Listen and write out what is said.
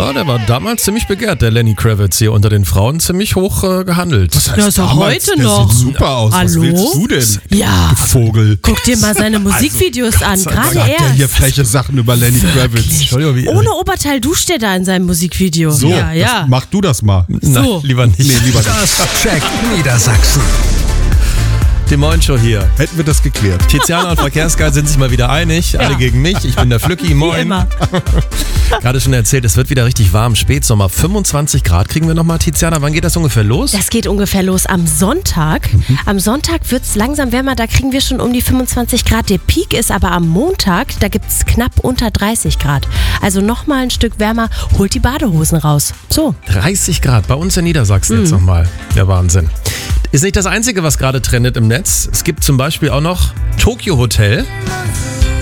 Ja, der war damals ziemlich begehrt, der Lenny Kravitz hier unter den Frauen, ziemlich hoch gehandelt. Was heißt Ja, ist auch damals? heute der noch. Sieht super aus. Hallo? Was willst du denn? Ja. Du Vogel. Guck dir mal seine Musikvideos an, gerade Sagt der hier erst. freche Sachen über Lenny Kravitz. Entschuldigung, wie Ohne Oberteil duscht er da in seinem Musikvideo. So, ja. mach du das mal. Nein, so. lieber nicht. Nee, lieber nicht. Das checkt Niedersachsen. Die Moin-Show hier. Hätten wir das geklärt. Tiziana und Verkehrsgeil sind sich mal wieder einig. Alle gegen mich. Ich bin der Flücki. Moin. Wie immer. Gerade schon erzählt, es wird wieder richtig warm. Spätsommer. 25 Grad kriegen wir nochmal. Tiziana, wann geht das ungefähr los? Das geht ungefähr los am Sonntag. Am Sonntag wird es langsam wärmer, da kriegen wir schon um die 25 Grad. Der Peak ist aber am Montag, da gibt es knapp unter 30 Grad. Also nochmal ein Stück wärmer, holt die Badehosen raus. So. 30 Grad. Bei uns in Niedersachsen jetzt nochmal. Der Wahnsinn. Ist nicht das Einzige, was gerade trendet im Netz. Es gibt zum Beispiel auch noch Tokyo Hotel.